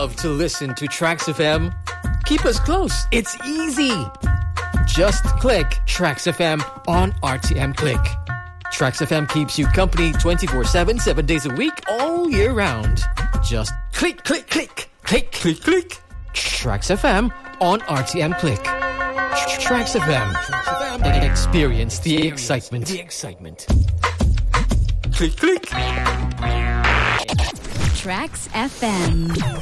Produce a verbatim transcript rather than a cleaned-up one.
love to listen to Trax F M? Keep us close. It's easy. Just click Trax F M on R T M Click. Trax F M keeps you company twenty-four seven, seven days a week, all year round. Just click, click, click, click, click, click. Trax F M on R T M Click. Trax F M. Experience the excitement. The excitement. Click, click. Trax F M.